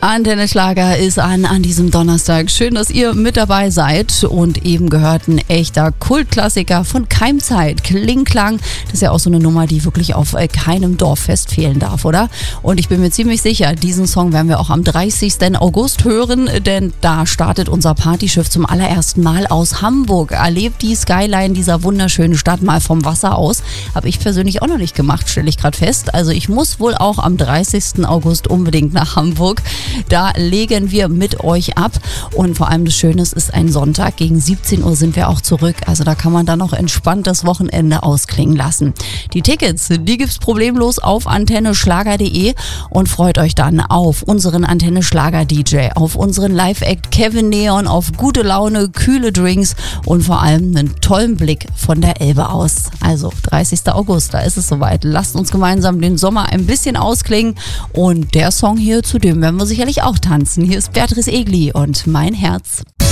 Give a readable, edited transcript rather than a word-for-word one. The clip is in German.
Antenne Schlager ist an diesem Donnerstag. Schön, dass ihr mit dabei seid. Und eben gehört ein echter Kultklassiker von Keimzeit. Klingklang. Das ist ja auch so eine Nummer, die wirklich auf keinem Dorffest fehlen darf, oder? Und ich bin mir ziemlich sicher, diesen Song werden wir auch am 30. August hören, denn da startet unser Partyschiff zum allerersten Mal aus Hamburg. Erlebt die Skyline dieser wunderschönen Stadt mal vom Wasser aus. Habe ich persönlich auch noch nicht gemacht, stelle ich gerade fest. Also ich muss wohl auch am 30. August unbedingt nach Hamburg. Da legen wir mit euch ab und vor allem das Schöne ist ein Sonntag. Gegen 17 Uhr sind wir auch zurück. Also da kann man dann noch entspannt das Wochenende ausklingen lassen. Die Tickets, die gibt's problemlos auf antenneschlager.de und freut euch dann auf unseren Antenne Schlager DJ, auf unseren Live-Act Kevin Neon, auf gute Laune, kühle Drinks und vor allem einen tollen Blick von der Elbe aus. Also 30. August, da ist es soweit. Lasst uns gemeinsam den Sommer ein bisschen ausklingen und der Song hier, zu dem werden wir sicherlich auch tanzen. Hier ist Beatrice Egli und Mein Herz.